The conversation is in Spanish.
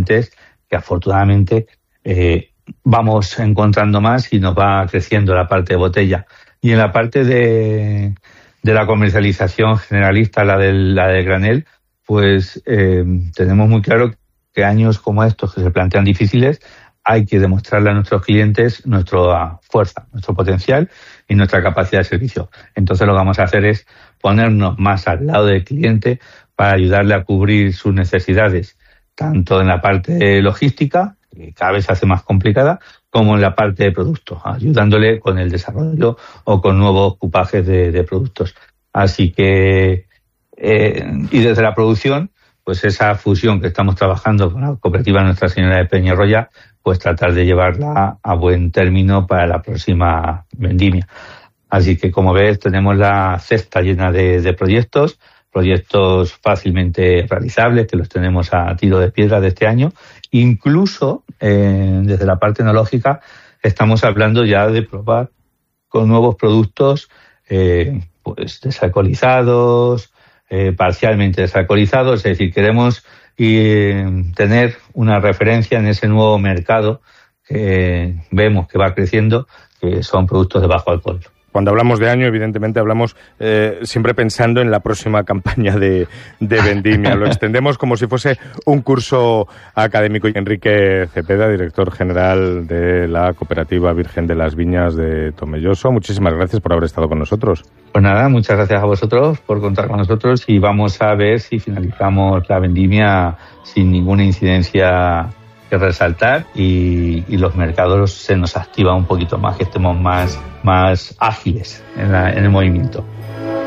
clientes que afortunadamente vamos encontrando más y nos va creciendo la parte de botella. Y en la parte de la comercialización generalista, la del granel, pues tenemos muy claro que años como estos que se plantean difíciles hay que demostrarle a nuestros clientes nuestra fuerza, nuestro potencial y nuestra capacidad de servicio. Entonces lo que vamos a hacer es ponernos más al lado del cliente para ayudarle a cubrir sus necesidades, tanto en la parte logística, que cada vez se hace más complicada, como en la parte de producto, ayudándole con el desarrollo o con nuevos cupajes de productos. Así que, y desde la producción, pues esa fusión que estamos trabajando con la cooperativa Nuestra Señora de Peñarroya, pues tratar de llevarla a buen término para la próxima vendimia. Así que, como ves, tenemos la cesta llena de proyectos fácilmente realizables, que los tenemos a tiro de piedra de este año. Incluso, desde la parte tecnológica, estamos hablando ya de probar con nuevos productos, pues desalcoholizados, parcialmente desalcoholizados, es decir, queremos tener una referencia en ese nuevo mercado que vemos que va creciendo, que son productos de bajo alcohol. Cuando hablamos de año, evidentemente hablamos siempre pensando en la próxima campaña de vendimia. Lo extendemos como si fuese un curso académico. Enrique Cepeda, director general de la Cooperativa Virgen de las Viñas de Tomelloso, muchísimas gracias por haber estado con nosotros. Pues nada, muchas gracias a vosotros por contar con nosotros y vamos a ver si finalizamos la vendimia sin ninguna incidencia que resaltar y los mercados se nos activan un poquito más, que estemos más ágiles en el movimiento.